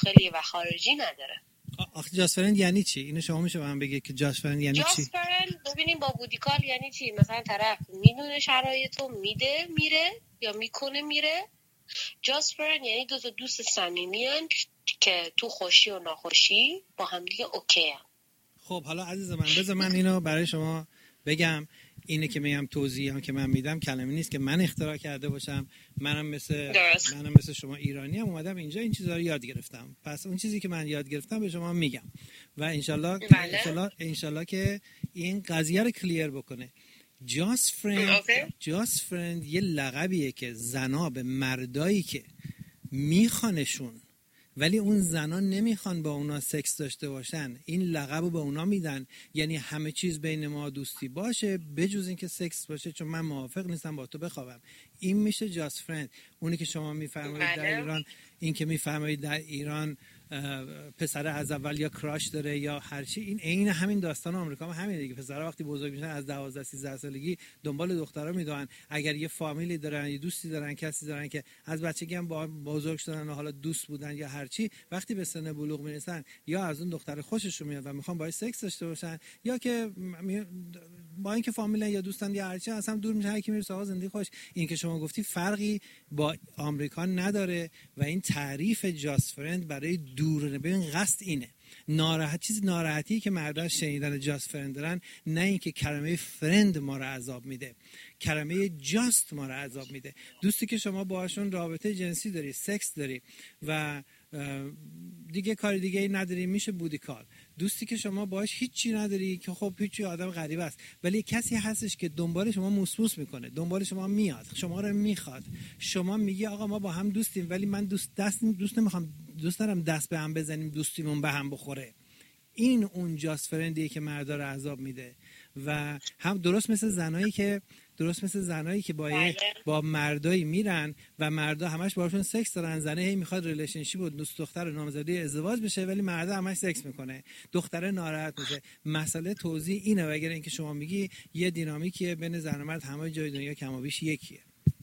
داخلی و خارجی نداره. آخه جاست فرند یعنی چی؟ اینو شما میشه من بگید که جاست فرند یعنی چی؟ جاست فرند ببینیم با بودیکال یعنی چی؟ مثلا طرف میدونه شرایطو میده میره یا میکنه میره. جاست فرند یعنی دو تا دوست صمیمیان که تو خوشی و ناخوشی با هم دیگه اوکی هم. خب حالا عزیز من بذار من اینو برای شما بگم. اینه که میگم توضیحی که من میدم کلمه نیست که من اختراع کرده باشم. منم مثل شما ایرانی هم اومدم اینجا این چیزا رو یاد گرفتم. پس اون چیزی که من یاد گرفتم به شما میگم و انشالله که این قضیه رو کلیر بکنه. جاست فرند یه لقبیه که زنا به مردایی که میخوانشون ولی اون زنا نمیخوان با اونا سکس داشته باشن این لقبو به اونا میدن. یعنی همه چیز بین ما دوستی باشه بجز این که سکس باشه، چون من موافق نیستم با تو بخوابم. این میشه جاست فرند. اونی که شما میفرمایید در ایران، این که میفرمایید در ایران پسر از اول یا کراش داره یا هر چی، این عین همین داستان آمریکا هم همین دیگه. پسرها وقتی بزرگ میشن از 12 13 سالگی دنبال دخترا میدوئن. اگر یه فامیلی دارن، یه دوستی دارن، کسی دارن که از بچگی هم با بزرگ شدن و حالا دوست بودن یا هر چی، وقتی به سن بلوغ میرسن یا از اون دختر خوششون میاد و میخوان باهاش سکس داشته باشن یا که با اینکه فامیلن یا دوستان یا هر چی اصلا دور میشن، هر کی میره سراغ زندگی خوش. این که شما گفتی فرقی با آمریکا نداره و این تعریف جاست فرند برای دور ببین قصد اینه. ناراحتی که مردم شنیدن جاست فرند دارن، نه اینکه کلمه فرند ما رو عذاب میده، کلمه جاست ما رو عذاب میده. دوستی که شما باهاشون رابطه جنسی داری، سکس داری و دیگه کاری دیگه ای نداری، میشه بودیکال. دوستی که شما باهاش هیچی نداری که خب هیچی، آدم غریبه است، ولی کسی هستش که دنبال شما موسموس میکنه، دنبال شما میاد، شما رو میخواد. شما میگی آقا ما با هم دوستیم ولی من دوست نمیخوام، دوست دارم دست به هم بزنیم، دوستیمون به هم بخوره. این اون جاست فرندیه که مردا رو عذاب میده. و هم درست مثل زنایی که با مردایی میرن و مردا همش باشون سکس دارن، زنه هی میخواد ریلیشنشیپ و دوست دختر نامزدی ازدواج بشه ولی مردا همش سکس میکنه، دختره ناراحت میشه. مسئله توضیح اینه. و اگر اینکه شما میگی یه دینامیکیه بین زن و مرد همه جای دنیا کم و بیش یکیه.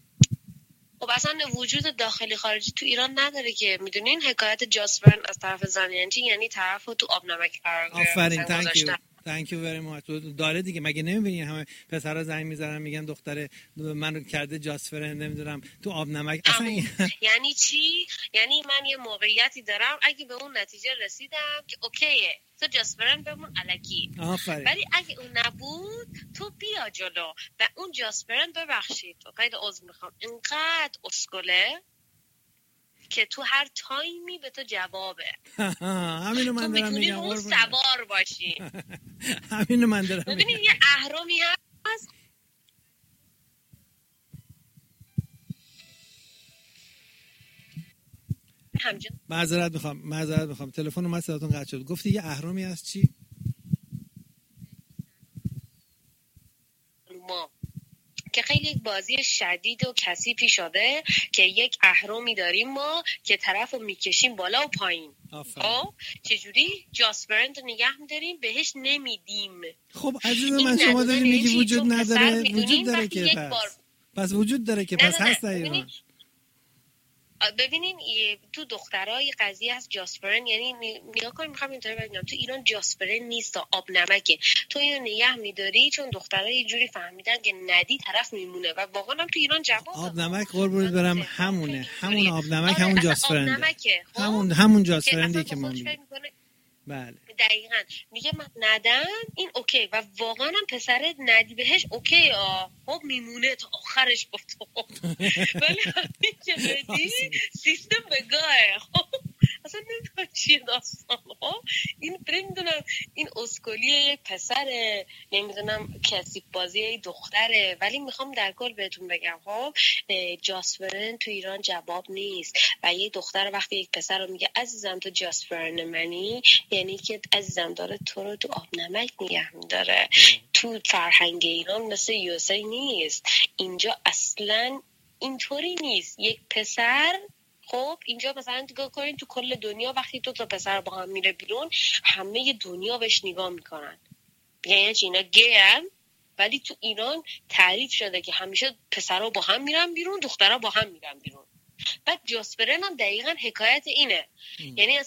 خب اصلا وجود داخلی خارجی تو ایران نداره که میدونین. حکایت جاست فرند از طرف زن یعنی طرفو تو آب نمک قرار گذاشتن. Thank you very much. داره دیگه. مگه نمیبینی همه پسرا زنگ میزنن میگن دختر منو کرده جاست فرند نمیدونم تو آب نمک. اصلا یعنی چی؟ یعنی من یه موقعیتی دارم، اگه به اون نتیجه رسیدم که اوکیه تو جاست فرند بمون الکی، ولی اگه اون نبود تو بیا جلو و اون جاست فرند ببخشید تو قید عذر میخوام اینقدر اسکله که تو هر تایمی به تو جوابه. همینو من دارم میگم. اون سوار باشی. همینو من دارم میگم. ببینید یه اهرامی هست. معذرت میخوام تلفن اومد صداتون قطع شد. گفتی یه اهرامی هست چی؟ که خیلی بازی شدید و کثیفی شده که یک اهرامی داریم ما که طرفو میکشیم بالا و پایین. چجوری جاست فرند نگه میداریم بهش نمیدیم. خب عزیز من شما داری میگی وجود نداره. وجود داره که پس وجود داره که پس هست در ایران. ببینین تو دخترای قضیه هست جاست فرند. یعنی نگاه کنیم، میخوام اینطوری بگم تو ایران جاست فرند نیست تا آب نمکه. تو اینو نگه میداری چون دخترای یه جوری فهمیدن که ندی طرف میمونه و واقعا هم تو ایران جواب آب نمک قربونت برم همونه. همون آب نمک همون جاست فرند. همون جاست فرندی که ما میگیم. بله دقیقاً. میگه من ندم این اوکی و واقعا هم پسر ندی بهش اوکی خب میمونه تا آخرش گفت. ولی همین که بدی سیستم بگاه. خب اصلا نمیدونم چیه داستان. این نمیدونم این اسکولی پسره، نمیدونم کسیب بازی دختره، ولی میخوام در کل بهتون بگم خب جاست فرند تو ایران جواب نیست. و یه دختر وقتی یک پسر رو میگه عزیزم تو جاست فرند منی، یعنی که عزیزم داره تو رو تو آب نمک نگه میداره. تو فرهنگ ایران مثل USA نیست. اینجا اصلا اینطوری نیست. یک پسر خب اینجا مثلا نگاه کنین تو کل دنیا وقتی تو تا پسر با هم میره بیرون همه دنیا بهش نگاه میکنن، یعنی اینا گیان. ولی تو ایران تعریف شده که همیشه پسرها با هم میرن بیرون، دخترها با هم میرن بیرون. بعد جاست فرند هم دقیقاً حکایت اینه. یعنی